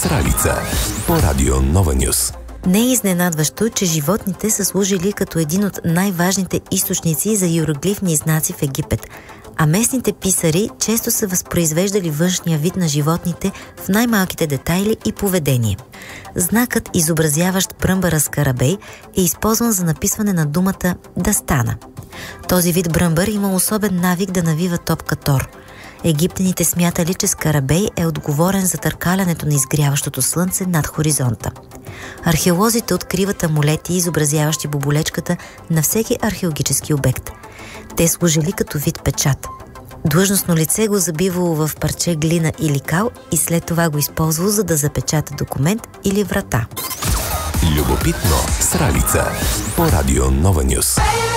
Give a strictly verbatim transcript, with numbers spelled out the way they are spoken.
Сралица по радио Нова Нюс. Не е изненадващо, че животните са служили като един от най-важните източници за иероглифни знаци в Египет, а местните писари често са възпроизвеждали външния вид на животните в най-малките детайли и поведение. Знакът, изобразяващ бръмбара скарабей, е използван за написване на думата «да стана». Този вид бръмбар има особен навик да навива топка Тор. Египтяните смятали, че скарабей е отговорен за търкалянето на изгряващото слънце над хоризонта. Археолозите откриват амулети, изобразяващи боболечката на всеки археологически обект. Те служили като вид печат. Длъжностно лице го забивало в парче глина или кал и след това го използвало, за да запечата документ или врата. Любопитно Сралица по радио Нова Нюс.